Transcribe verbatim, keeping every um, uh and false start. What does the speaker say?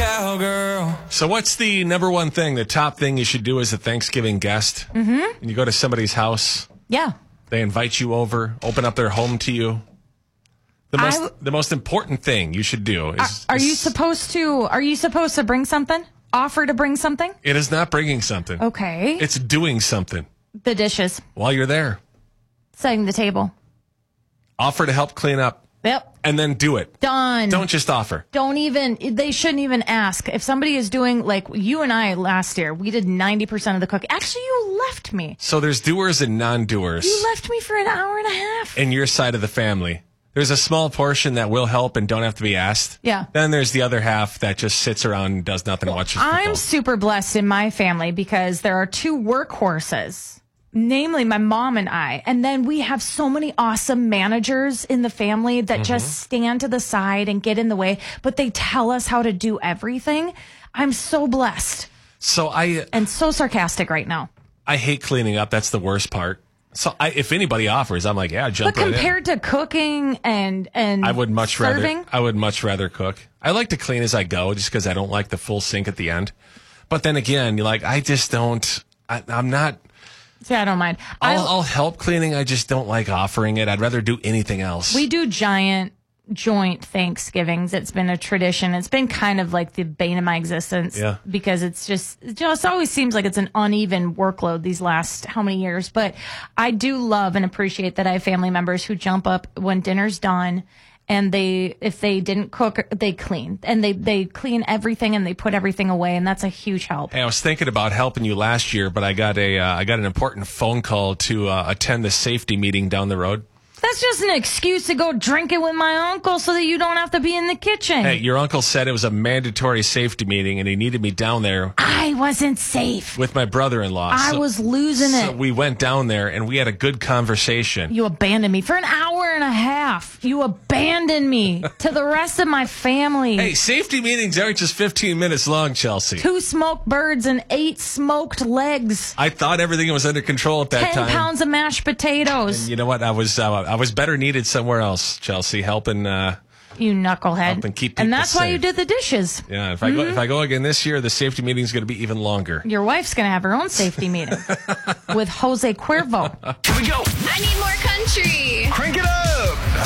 cowgirl. So what's the number one thing, the top thing you should do as a Thanksgiving guest? Mm-hmm. And you go to somebody's house. Yeah. They invite you over, open up their home to you. The most w- the most important thing you should do is... Are, are is, you supposed to, are you supposed to bring something? Offer to bring something? It is not bringing something. Okay. It's doing something. The dishes. While you're there. Setting the table. Offer to help clean up. Yep. And then do it. Done. Don't just offer. Don't even, they shouldn't even ask. If somebody is doing, like you and I last year, we did ninety percent of the cooking. Actually, you left me. So there's doers and non-doers. You left me for an hour and a half. In your side of the family. There's a small portion that will help and don't have to be asked. Yeah. Then there's the other half that just sits around and does nothing and watches I'm football. super blessed in my family because there are two workhorses, namely my mom and I. And then we have so many awesome managers in the family that mm-hmm. just stand to the side and get in the way, but they tell us how to do everything. I'm so blessed. So I and so sarcastic right now. I hate cleaning up. That's the worst part. So I, if anybody offers, I'm like, yeah, jump but right in. compared to cooking and and I would much serving, rather I would much rather cook. I like to clean as I go, just because I don't like the full sink at the end. But then again, you're like, I just don't. I, I'm not. Yeah, I don't mind. I'll, I'll help cleaning. I just don't like offering it. I'd rather do anything else. We do giant joint Thanksgivings. It's been a tradition. It's been kind of like the bane of my existence. Yeah. Because it's just, it just always seems like it's an uneven workload these last how many years. But I do love and appreciate that I have family members who jump up when dinner's done and they, if they didn't cook, they clean. And they, they clean everything and they put everything away. And that's a huge help. Hey, I was thinking about helping you last year, but I got a, uh, I got an important phone call to uh, attend the safety meeting down the road. That's just an excuse to go drinking with my uncle so that you don't have to be in the kitchen. Hey, your uncle said it was a mandatory safety meeting and he needed me down there. I wasn't safe. With my brother-in-law. I so, was losing so it. we went down there and we had a good conversation. You abandoned me for an hour and a half. You abandoned me to the rest of my family. Hey, safety meetings aren't just fifteen minutes long, Chelsea. Two smoked birds and eight smoked legs. I thought everything was under control at that Ten time. Ten pounds of mashed potatoes. And you know what? I was uh, I was better needed somewhere else, Chelsea, helping. Uh, you knucklehead. Helping keep people and that's safe. why you did the dishes. Yeah. If I mm-hmm. go if I go again this year, the safety meeting is going to be even longer. Your wife's going to have her own safety meeting with Jose Cuervo. Here we go. I need more country. Crank it up.